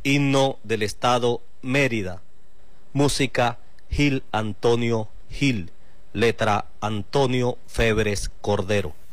Himno del Estado Mérida. Música Gil Antonio Gil. Letra Antonio Febres Cordero.